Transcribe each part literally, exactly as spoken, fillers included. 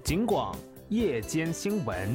警广夜间新闻。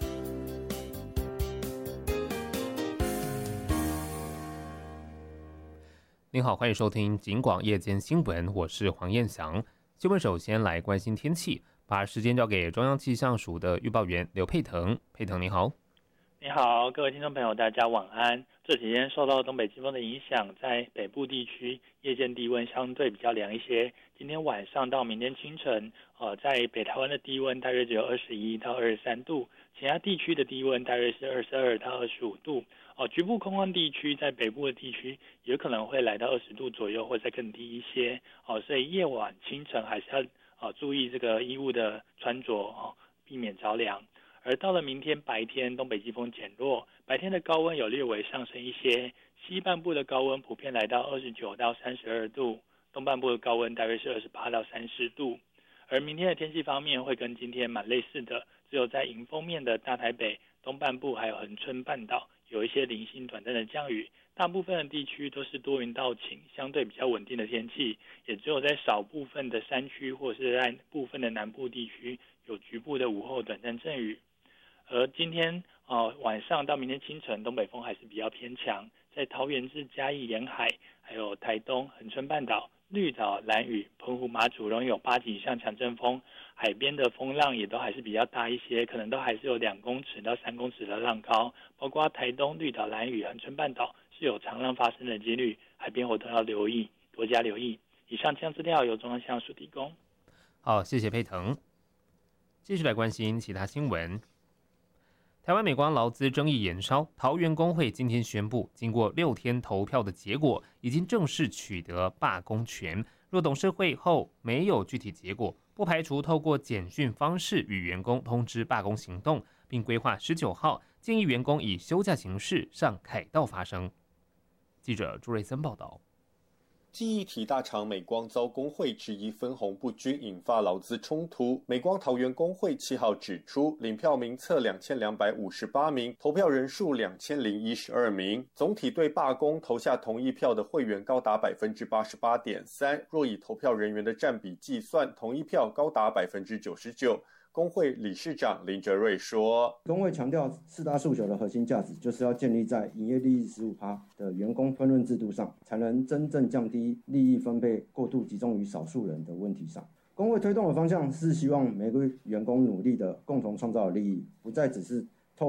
您好，欢迎收听警广夜间新闻，我是黄彦翔。新闻首先来关心天气，把时间交给中央气象署的预报员刘佩腾。佩腾你好。 你好，各位听众朋友，大家晚安。这几天受到东北季风的影响，在北部地区夜间低温相对比较凉一些。今天晚上到明天清晨，呃，在北台湾的低温大约只有二十一到二十三度，其他地区的低温大约是二十二到二十五度。哦、呃，局部空旷地区在北部的地区有可能会来到二十度左右，或者再更低一些。哦、呃，所以夜晚清晨还是要呃注意这个衣物的穿着哦、呃，避免着凉。而到了明天白天，东北季风减弱，白天的高温有略微上升一些，西半部的高温普遍来到二十九到三十二度，东半部的高温大约是二十八到三十度。而明天的天气方面会跟今天蛮类似的，只有在迎风面的大台北、东半部还有恒春半岛有一些零星短暂的降雨，大部分的地区都是多云到晴，相对比较稳定的天气，也只有在少部分的山区或是在部分的南部地区有局部的午后短暂阵雨。而今天呃晚上到明天清晨，东北风还是比较偏强，在桃园至嘉义沿海，还有台东、恒春半岛、绿岛、兰屿、澎湖、马祖容易有八级以上强阵风，海边的风浪也都还是比较大一些，可能都还是有两公尺到三公尺的浪高，包括台东、绿岛、兰屿、恒春半岛是有长浪发生的几率，海边活动要留意，多加留意。以上气象资料由中央气象署提供。 好，谢谢佩腾。继续来关心其他新闻。台湾美光劳资争议延烧，桃园工会今天宣布，经过六天投票的结果，已经正式取得罢工权。若董事会后没有具体结果，不排除透过简讯方式与员工通知罢工行动，并规划十九号建议员工以休假形式上凯道发声。记者朱瑞森报道。 记忆体大厂美光遭工会质疑分红不均，引发劳资冲突。美光桃园工会七号指出，领票名册两千两百五十八名，投票人数两千零一十二名，总体对罢工投下同意票的会员高达百分之八十八点三。若以投票人员的占比计算，同意票高达百分之九十九。工会理事长林哲瑞说， 工会强调四大诉求的核心价值就是要建立在营业利益 百分之十五 的员工分润制度上，才能真正降低利益分配过度集中于少数人的问题上。工会推动的方向是希望每个员工努力的共同创造利益，不再只是